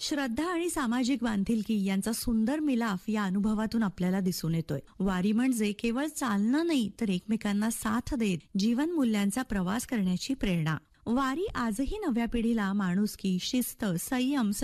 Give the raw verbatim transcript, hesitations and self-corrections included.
श्रद्धा आणि सामाजिक बांधिलकी यांचा सुंदर मिलाफ या अनुभवातून आपल्याला दिसून येतोय. वारी म्हणजे केवळ चालणं नाही, तर एकमेकांना साथ देत जीवन मूल्यांचा प्रवास करण्याची प्रेरणा. वारी आजही नव्या पिढीला माणुसकी, शिस्त, संयम